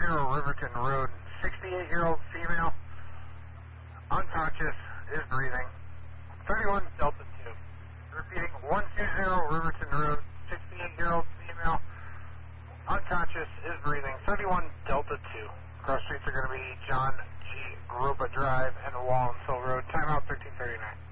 Riverton Road, 68-year-old female, unconscious, is breathing. 31 Delta 2. Repeating, 120 Riverton Road, 68-year-old female, unconscious, is breathing. 31 Delta 2. Cross streets are going to be John G. Gruba Drive and Wall and Sill Road. Timeout 1339.